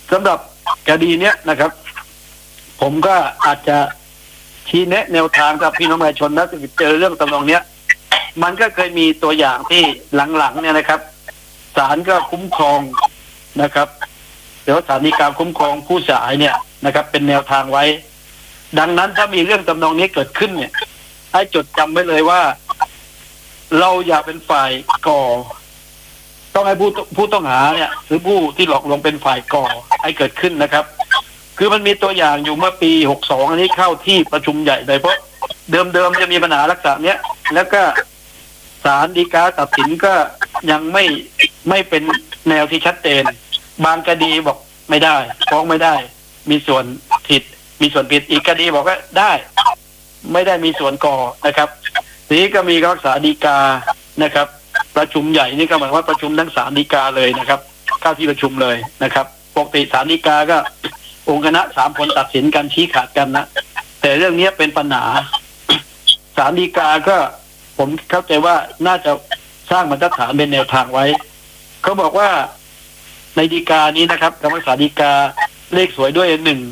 สำหรับคดีเนี้ยนะครับ ผมก็อาจจะชี้แนะแนวทางกับพี่น้องประชาชนนะถ้าเจอเรื่องตำนองเนี้ยมันก็เคยมีตัวอย่างที่หลังๆเนี่ยนะครับศาลก็คุ้มครองนะครับเดี๋ยวศาลฎีกาคุ้มครองผู้เสียหายเนี่ยนะครับ เป็นแนวทางไว้ ดังนั้นถ้ามีเรื่องตำนองนี้เกิดขึ้นเนี่ยให้จดจำไว้เลยว่าเราอย่าเป็นฝ่ายก่อต้องให้ผู้ต้องหาเนี่ยหรือผู้ที่หลอกลวงเป็นฝ่ายก่อให้เกิดขึ้นนะครับ คือมันมีตัวอย่างอยู่เมื่อปี62อันนี้เข้าที่ประชุมใหญ่เลยเพราะเดิมจะมีปัญหาลักษณะเนี้ยแล้วก็ศาลฎีกาตัดสินก็ยังไม่เป็นแนวที่ชัดเจนบางคดีบอกไม่ได้ฟ้องไม่ได้มีส่วนผิดอีกคดีบอกว่าได้ไม่ได้มีส่วนก่อนะครับทีนี้ก็มีรักษาฎีกานะครับประชุมใหญ่นี่ก็หมายว่าประชุมทั้งศาลฎีกาเลยนะครับเข้าที่ประชุมเลยนะครับปกติศาลฎีกาก็องค์คณะ3 คนตัดสินกันชี้ขาดกันนะแต่เรื่องนี้เป็นปัญหาศาลฎีกาก็ผมเข้าใจว่าน่าจะสร้างบรรทัดฐานเป็นแนวทางไว้เขาบอกว่าในฎีกานี้นะครับคำพิพากษาฎีกาเลขสวยด้วย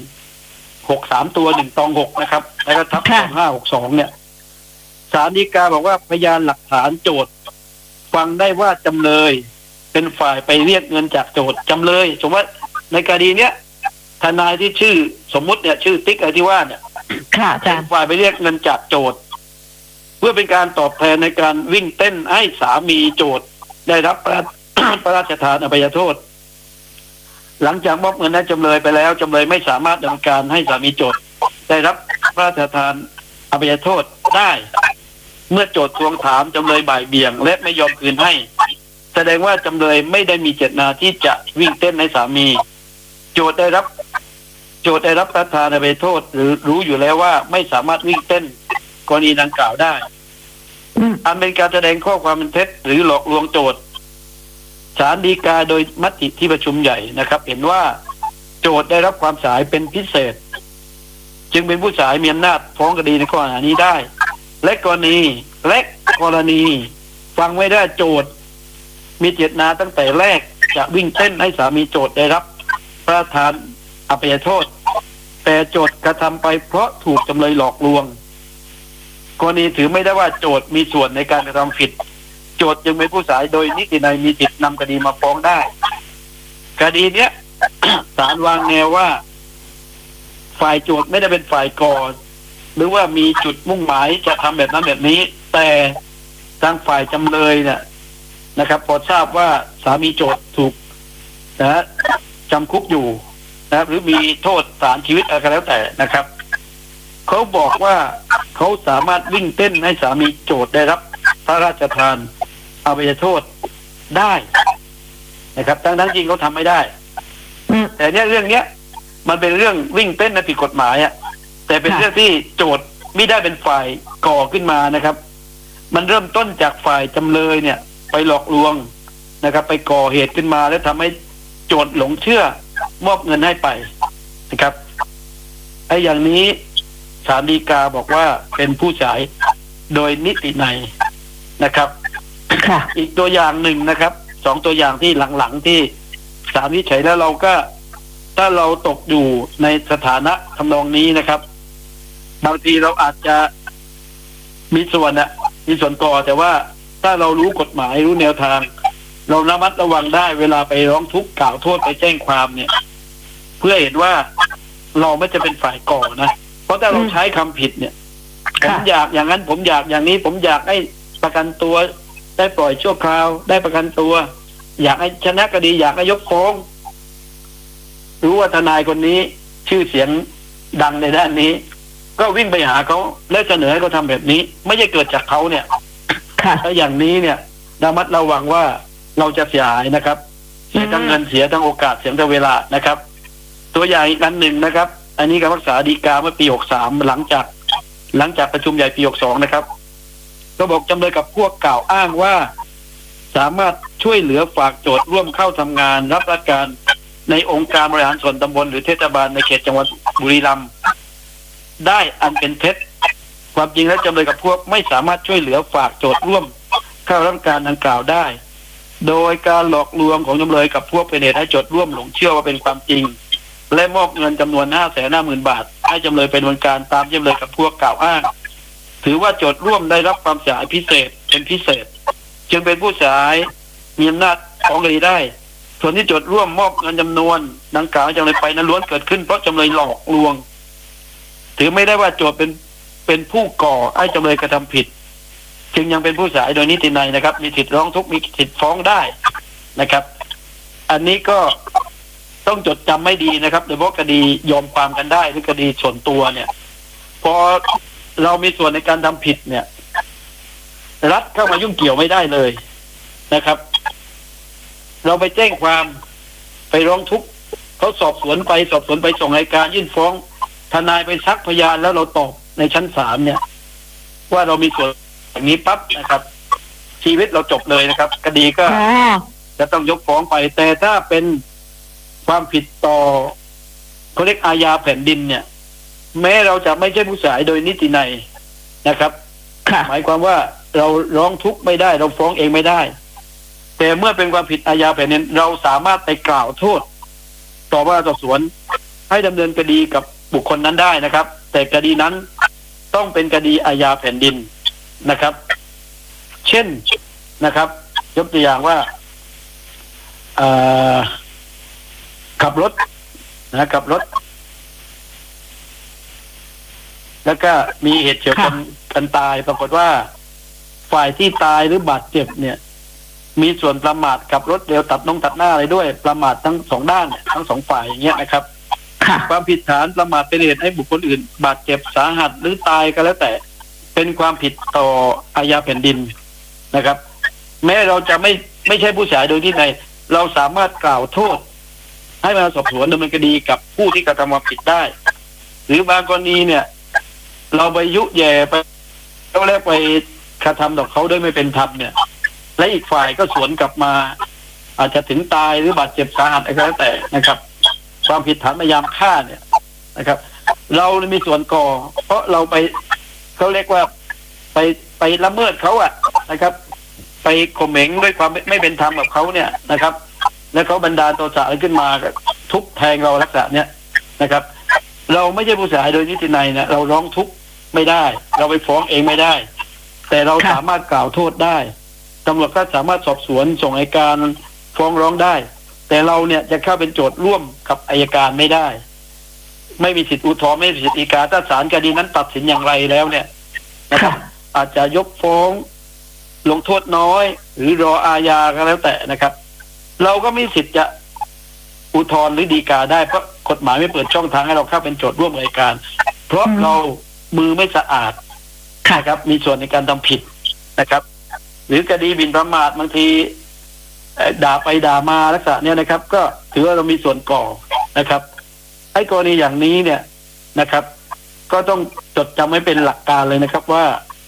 163ตัว1/6นะครับแล้วก็ทับ2562เนี่ยศาลฎีกาบอกว่าพยานหลักฐานโจทก์ฟังได้ว่าจำเลยเป็นฝ่ายไปเรียกเงินจากโจทก์จำเลยสมมติว่าในคดีเนี้ยทนายที่ชื่อสมมุติเนี่ยชื่อติ๊กอะไรที่ว่าเนี่ยเป็นฝ่ายไปเรียกเงินจากโจทก์เพื่อเป็นการตอบแทนในการวิ่งเต้นให้สามีโจทก์ได้รับพระราชทานอภัยโทษหลังจากมอบเงินให้จำเลยไปแล้วจำเลยไม่สามารถดำเนินการให้สามีโจทก์ได้รับพระราชทานอภัยโทษได้เมื่อโจทก์ทวงถามจำเลยบ่ายเบี่ยงและไม่ยอมคืนให้แสดงว่าจำเลยไม่ได้มีเจตนาที่จะวิ่งเต้นให้สามีโจทก์ได้รับพระราชทานอภัยโทษหรือรู้อยู่แล้วว่าไม่สามารถวิ่งเต้นกรณีดังกล่าวได้อันเป็นการแสดงข้อความเป็นเท็จหรือหลอกลวงโจทก์ศาลฎีกาโดยมติที่ประชุมใหญ่นะครับเห็นว่าโจทก์ได้รับความเสียหายเป็นพิเศษจึงเป็นผู้เสียหายมีอำนาจฟ้องคดีในข้อหานี้ได้และกรณีฟังไม่ได้โจทก์มีเจตนาตั้งแต่แรกจะวิ่งเต้นให้สามีโจทก์ได้รับพระราชทานอภัยโทษแต่โจทก์กระทำไปเพราะถูกจำเลยหลอกลวงกรณีถือไม่ได้ว่าโจทก์มีส่วนในการกระทำผิดโจทก์จึงเป็นผู้เสียหายโดยนิตินัยมีสิทธินำคดีมาฟ้องได้คดีเนี้ย ศาลวางแนวว่าฝ่ายโจทก์ไม่ได้เป็นฝ่ายก่อหรือว่ามีจุดมุ่งหมายจะทำแบบนั้นแบบนี้แต่ทางฝ่ายจำเลยเนี่ยนะครับพอทราบว่าสามีโจทก์ถูกนะจำคุกอยู่นะหรือมีโทษศาลชีวิตอะไรก็แล้วแต่นะครับเขาบอกว่าเขาสามารถวิ่งเต้นให้สามีโจทก์ได้รับพระราชทานอภัยโทษได้นะครับทั้งจริงเขาทำไม่ได้แต่เนี้ยเรื่องเนี้ยมันเป็นเรื่องวิ่งเต้นในผิดกฎหมายอ่ะแต่เป็นเรื่องที่โจทก์ไม่ได้เป็นฝ่ายก่อขึ้นมานะครับมันเริ่มต้นจากฝ่ายจำเลยเนี่ยไปหลอกลวงนะครับไปก่อเหตุขึ้นมาแล้วทำให้โจทก์หลงเชื่อมอบเงินให้ไปนะครับไอ้อย่างนี้ศาลฎีกาบอกว่าเป็นผู้เสียหายโดยนิตินัยนะครับอีกตัวอย่างหนึ่งนะครับ2ตัวอย่างที่หลังๆที่ศาลวินิจฉัยแล้วเราก็ถ้าเราตกอยู่ในสถานะทำนองนี้นะครับบางทีเราอาจจะมีส่วนก่อแต่ว่าถ้าเรารู้กฎหมายรู้แนวทางเราระมัดระวังได้เวลาไปร้องทุกข์กล่าวโทษไปแจ้งความเนี่ยเพื่อเห็นว่าเราไม่จะเป็นฝ่ายก่อนะเพราะถ้าเราใช้คำผิดเนี่ยผมอยากอย่างนั้นผมอยากอย่างนี้ผมอยากให้ประกันตัวได้ปล่อยชั่วคราวได้ประกันตัวอยากให้ชนะคดีอยากให้ยกฟ้องรู้ว่าทนายคนนี้ชื่อเสียงดังในด้านนี้ก็วิ่งไปหาเขาและเสนอให้เขาทำแบบนี้ไม่ใช่เกิดจากเขาเนี่ยถ้าอย่างนี้เนี่ยระมัดระวังว่าเราจะเสียหายนะครับเสียทั้งเงินเสียทั้งโอกาสเสียทั้งเวลานะครับตัวอย่างอีกอันหนึ่งนะครับอันนี้การพิพากษาฎีกาเมื่อปี63หลังจากประชุมใหญ่ปี62นะครับก็บอกจำเลยกับพวกกล่าวอ้างว่าสามารถช่วยเหลือฝากโจทก์ร่วมเข้าทำงานรับราชการในองค์การบริหารส่วนตำบลหรือเทศบาลในเขตจังหวัดบุรีรัมย์ได้อันเป็นเท็จความจริงแล้วจำเลยกับพวกไม่สามารถช่วยเหลือฝากโจทก์ร่วมเข้ารับราชการดังกล่าวได้โดยการหลอกลวงของจำเลยกับพวกเป็นเหตุให้โจทก์ร่วมหลงเชื่อว่าเป็นความจริงและมอบเงินจำนวน550,000 บาทให้จำเลยเป็นวันการตามจำเลยกับพวกกล่าวอ้างถือว่าโจทย์ร่วมได้รับความเสียหายพิเศษเป็นพิเศษจึงเป็นผู้เสียหายมีอำนาจฟ้องคดีได้ส่วนที่โจทย์ร่วมมอบเงินจำนวนดังกล่าวให้จำเลยไปนั้นล้วนเกิดขึ้นเพราะจำเลยหลอกลวงถือไม่ได้ว่าโจทย์เป็นผู้ก่อให้จำเลยกระทำผิดจึงยังเป็นผู้เสียหายโดยนิตินัยนะครับมีสิทธิร้องทุกข์มีสิทธิฟ้องได้นะครับอันนี้ก็ต้องจดจำไม่ดีนะครับโดยเฉพาะคดียอมความกันได้หรือคดีส่วนตัวเนี่ยพอเรามีส่วนในการทำผิดเนี่ยรัฐเข้ามายุ่งเกี่ยวไม่ได้เลยนะครับเราไปแจ้งความไปร้องทุกข์เขาสอบสวนไปส่งอัยการยื่นฟ้องทนายไปซักพยานแล้วเราตอบในชั้นศาลเนี่ยว่าเรามีส่วนอย่างนี้ปั๊บนะครับชีวิตเราจบเลยนะครับคดีก็จะต้องยกฟ้องไปแต่ถ้าเป็นความผิดต่อเขาเรียกอาญาแผ่นดินเนี่ยแม้เราจะไม่ใช่ผู้เสียหายโดยนิตินัยนะครับหมายความว่าเราร้องทุกข์ไม่ได้เราฟ้องเองไม่ได้แต่เมื่อเป็นความผิดอาญาแผ่นดินเราสามารถไปกล่าวโทษต่อว่าสอบสวนให้ดำเนินคดีกับบุคคลนั้นได้นะครับแต่คดีนั้นต้องเป็นคดีอาญาแผ่นดินนะครับเช่นนะครับยกตัวอย่างว่าขับรถขับรถแล้วก็มีเหตุเฉียวชนกันตายปรากฏว่าฝ่ายที่ตายหรือบาดเจ็บเนี่ยมีส่วนประมาทขับรถเร็วตัดหน้าอะไรด้วยประมาททั้งสองด้านทั้งสองฝ่ายอย่างเงี้ยนะครับความผิดฐานประมาทเป็นเหตุให้บุคคลอื่นบาดเจ็บสาหัสหรือตายก็แล้วแต่เป็นความผิดต่ออาญาแผ่นดินนะครับแม้เราจะไม่ใช่ผู้เสียหายโดยที่ไหนเราสามารถกล่าวโทษให้มาสอบสวนดำเนินคดีกับผู้ที่กระทำความผิดได้หรือบางกรณีเนี่ยเราไปยุแย่ไปแล้วแรกไปกระทำต่อเขาด้วยไม่เป็นธรรมเนี่ยและอีกฝ่ายก็สวนกลับมาอาจจะถึงตายหรือบาดเจ็บสาหัสอะไรก็แล้วแต่นะครับความผิดฐานพยายามฆ่าเนี่ยนะครับเรามีส่วนก่อเพราะเราไปเขาเรียกว่าไปละเมิดเขาอะนะครับไปข่มเหงด้วยความไม่เป็นธรรมกับเขาเนี่ยนะครับแล้วเขาบันดาลโทสะอะไรขึ้นมาทุบแทงเราลักษณะเนี้ยนะครับเราไม่ใช่ผู้เสียหายโดยนิตินัยนะเราร้องทุกข์ไม่ได้เราไปฟ้องเองไม่ได้แต่เราสามารถกล่าวโทษได้ตำรวจก็สามารถสอบสวนส่งอัยการฟ้องร้องได้แต่เราเนี่ยจะเข้าเป็นโจทย์ร่วมกับอัยการไม่ได้ไม่มีสิทธิอุทธรณ์ไม่มีสิทธิฎีกาถ้าศาลคดีนั้นตัดสินอย่างไรแล้วเนี่ยนะครับอาจจะยกฟ้องลงโทษน้อยหรือรออาญาก็แล้วแต่นะครับเราก็มีสิทธิ์จะอุทธรณ์หรือฎีกาได้เพราะกฎหมายไม่เปิดช่องทางให้เราเข้าเป็นโจทย์ร่วมอัยการเพราะเรามือไม่สะอาดนะครับมีส่วนในการทำผิดนะครับหรือคดีหมิ่นประมาทบางทีด่าไปด่ามาลักษณะเนี้ยนะครับก็ถือว่าเรามีส่วนก่อนะครับไอ้กรณีอย่างนี้เนี่ยนะครับก็ต้องจดจำไว้เป็นหลักการเลยนะครับว่า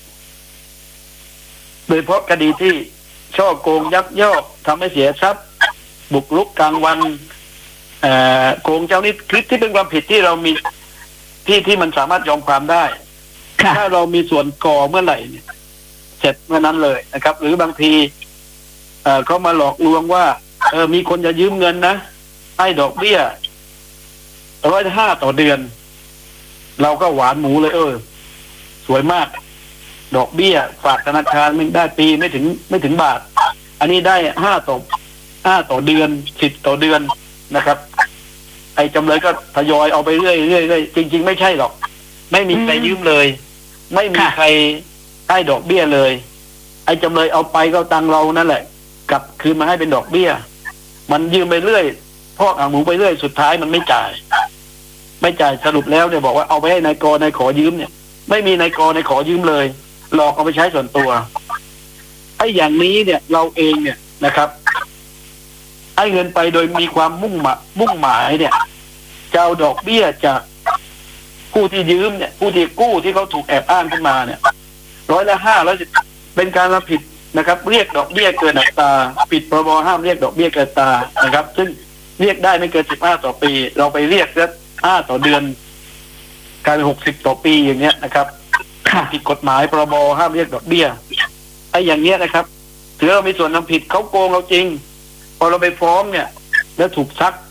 โดยเฉพาะคดีที่ช่อโกงยักยอกทำให้เสียทรัพย์บุกรุกกลางวันโกงเจ้าหนี้ที่เป็นความผิดที่เรามีที่มันสามารถยอมความได้ถ้าเรามีส่วนก่อเมื่อไหร่เนี่ยเสร็จเมื่อนั้นเลยนะครับหรือบางทีเขามาหลอกลวงว่ามีคนจะยืมเงินนะให้ดอกเบี้ย105ต่อเดือนเราก็หวานหมูเลยสวยมากดอกเบี้ยฝากธนาคารไม่ได้ปีไม่ถึงบาทอันนี้ได้5ต่อเดือน10ต่อเดือนนะครับไอ้จำเลยก็ทยอยเอาไปเรื่อยจริงๆไม่ใช่หรอกไม่มีใครยืมเลยไม่มีใครให้ดอกเบี้ยเลยไอ้จำเลยเอาไปก็ตังเรานั่นแหละกลับคืนมาให้เป็นดอกเบี้ยมันยืมไปเรื่อยพอกหางหมูไปเรื่อยสุดท้ายมันไม่จ่ายสรุปแล้วเนี่ยบอกว่าเอาไปให้นายกนายขอยืมเนี่ยไม่มีนายกนายขอยืมเลยหลอกเอาไปใช้ส่วนตัวไอ้อย่างนี้เนี่ยเราเองเนี่ยนะครับให้เงินไปโดยมีความมุ่งหมายเนี่ยจะเอาดอกเบี้ยจากผู้ที่ยืมเนี่ยผู้ที่กู้ที่เขาถูกแอบอ้างขึ้นมาเนี่ย5%เป็นการรับผิดนะครับเรียกดอกเบี้ยเกินอัตราผิดพรบห้ามเรียกดอกเบี้ยเกินอัตรานะครับซึ่งเรียกได้ไม่เกิน15ต่อปีเราไปเรียกแค่5ต่อเดือนกลายเป็น60ต่อปีอย่างเงี้ยนะครับผิดกฎหมายพรบห้ามเรียกดอกเบี้ยไอ้อย่างเงี้ยนะครับถือเรามีส่วนทำผิดเขาโกงเราจริงพอเราไปฟ้องเนี่ยแล้วถูกซัก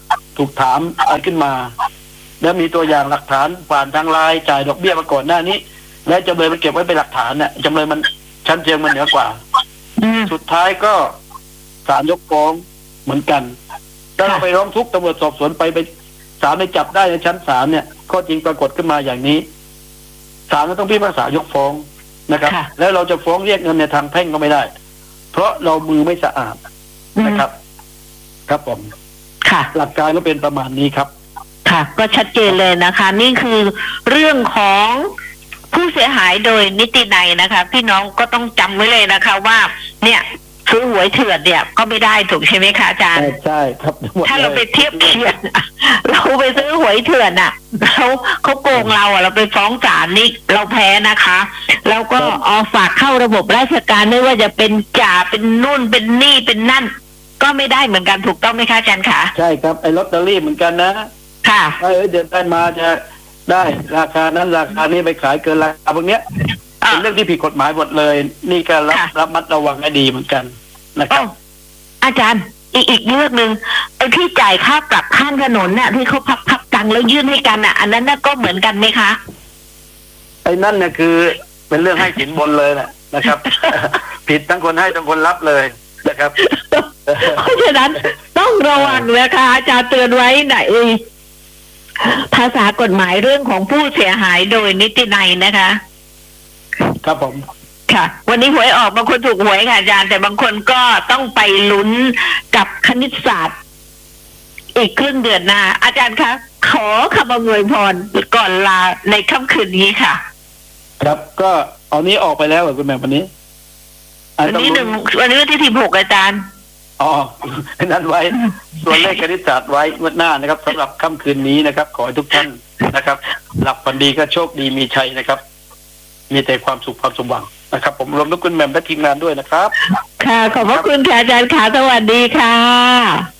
ถูกถามอะไรขึ้นมา แล้วมีตัวอย่างหลักฐานผ่านทางไลน์จ่ายดอกเบี้ยมาก่อนหน้านี้ และจำเลยมันเก็บไว้เป็นหลักฐานเนี่ยจำเลยมันชั้นเชิงมันเหนือกว่าสุดท้ายก็ศาลยกฟ้องเหมือนกันถ้าเราไปร้องทุกข์ตำรวจสอบสวนไปศาลไปจับได้ในชั้นศาลเนี่ยข้อจริงปรากฏขึ้นมาอย่างนี้ศาลก็ต้องพิพากษายกฟ้องนะครับแล้วเราจะฟ้องเรียกเงินในทางแพ่งก็ไม่ได้เพราะเรามือไม่สะอาดนะครับ ครับผมค่ะหลักการก็เป็นประมาณนี้ครับค่ะก็ชัดเจนเลยนะคะ นี่คือเรื่องของผู้เสียหายโดยนิตินัยนะคะพี่น้องก็ต้องจำไว้เลยนะคะว่าเนี่ยซื้อหวยเถื่อนเนี่ยก็ไม่ได้ถูกใช่ไหมคะอาจารย์ใช่ครับถ้าเราไปเทียบเคียงเราไปซื้อหวยเถื่อนอ่ะเขาโกงเราอ่ะเราไปฟ้องศาลนี่เราแพ้นะคะแล้วก็เอาฝากเข้าระบบราชการไม่ว่าจะเป็นจ่าเป็นนู่นเป็นนี่เป็นนั่นก็ไม่ได้เหมือนกันถูกต้องไหมคะอาจารย์คะใช่ครับไอ้ลอตเตอรี่เหมือนกันนะค่ะเดือนได้มาจะได้ราคานั้นราคานี้ไปขายเกินราคาพวกเนี้ยเป็นเรื่องที่ผิดกฎหมายหมดเลยนี่ก็รับมัดระวังให้ดีเหมือนกันนะครับอาจารย์อีกเรื่องนึงไอ้ที่จ่ายค่าปรับข้างถนนน่ะที่เขาพับตังค์แล้วยื่นให้กันน่ะอันนั้นน่ะก็เหมือนกันไหมคะไอ้นั่นเนี่ยคือเป็นเรื่องให้สินบนเลยนะครับ ผิดทั้งคนให้ทั้งคนรับเลยนะครับเพราะฉะนั้นต้องระวังนะคะอาจารย์เตือนไว้ไหนภาษากฎหมายเรื่องของผู้เสียหายโดยนิตินัยนะคะครับผมค่ะวันนี้หวยออกบางคนถูกหวยค่ะอาจารย์แต่บางคนก็ต้องไปลุ้นกับคณิตศาสตร์อีกครึ่งเดือนหน้าอาจารย์คะขอคำอวยพรก่อนลาในค่ำคืนนี้ค่ะครับก็เอานี้ออกไปแล้วคุณแม่วันนี้วันนี้วันนี้ที่16อาจารย์นั้นไว้ส่วนเลขคณิตศาสตร์ไว้งวดหน้านะครับสำหรับค่ำคืนนี้นะครับขอให้ทุกท่านนะครับหลับฝันดีก็โชคดีมีชัยนะครับมีแต่ความสุขความสมหวังนะครับผมรวมทั้งคุณแหม่มและทีมงานด้วยนะครับค่ะขอบพระคุณค่ะอาจารย์ค่ะสวัสดีค่ะ